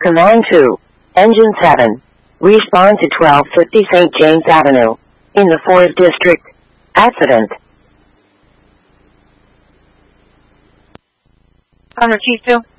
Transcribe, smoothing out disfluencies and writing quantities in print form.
Command 2. Engine 7. Respond to 1250 St. James Avenue. In the 4th District. Accident. Hunter Chief 2.